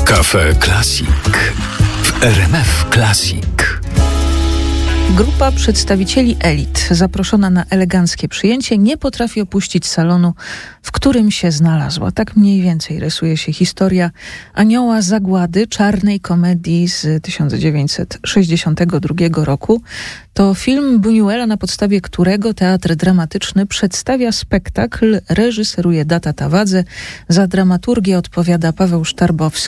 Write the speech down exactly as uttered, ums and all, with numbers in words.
Cafe Classic w R M F Classic. Grupa przedstawicieli elit, zaproszona na eleganckie przyjęcie, nie potrafi opuścić salonu, w którym się znalazła. Tak mniej więcej rysuje się historia Anioła Zagłady, czarnej komedii z tysiąc dziewięćset sześćdziesiątego drugiego roku. To film Buñuela, na podstawie którego Teatr Dramatyczny przedstawia spektakl, reżyseruje Data Tawadze, za dramaturgię odpowiada Paweł Sztarbowski.